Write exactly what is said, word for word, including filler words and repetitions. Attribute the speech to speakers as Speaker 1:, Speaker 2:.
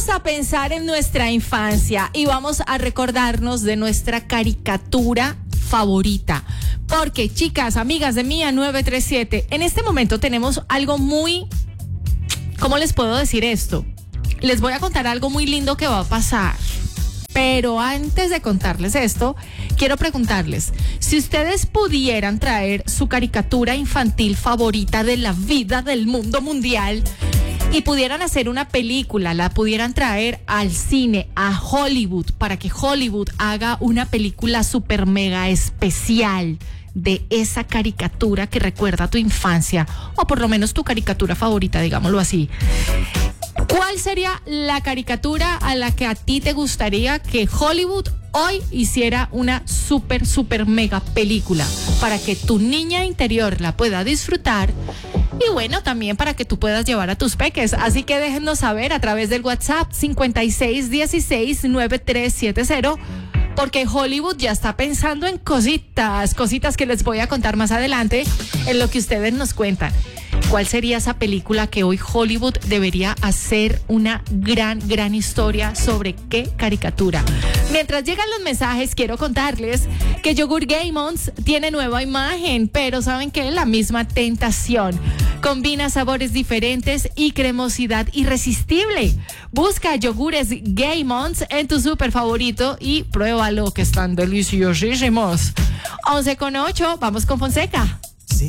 Speaker 1: vamos a pensar en nuestra infancia y vamos a recordarnos de nuestra caricatura favorita. Porque, chicas, amigas de Mía nueve tres siete, en este momento tenemos algo muy... ¿Cómo les puedo decir esto? Les voy a contar algo muy lindo que va a pasar. Pero antes de contarles esto, quiero preguntarles, si ustedes pudieran traer su caricatura infantil favorita de la vida del mundo mundial y pudieran hacer una película, la pudieran traer al cine, a Hollywood, para que Hollywood haga una película super mega especial de esa caricatura que recuerda a tu infancia, o por lo menos tu caricatura favorita, digámoslo así. ¿Cuál sería la caricatura a la que a ti te gustaría que Hollywood hoy hiciera una super, super mega película para que tu niña interior la pueda disfrutar? Y bueno, también para que tú puedas llevar a tus peques. Así que déjennos saber a través del WhatsApp cincuenta y seis dieciséis noventa y tres setenta, porque Hollywood ya está pensando en cositas, cositas que les voy a contar más adelante en lo que ustedes nos cuentan. ¿Cuál sería esa película que hoy Hollywood debería hacer una gran, gran historia sobre qué caricatura? Mientras llegan los mensajes, quiero contarles que Yogur Gaimons tiene nueva imagen, pero ¿saben qué? La misma tentación. Combina sabores diferentes y cremosidad irresistible. Busca yogures Gaimons en tu súper favorito y pruébalo, que están deliciosísimos. once con ocho, vamos con Fonseca.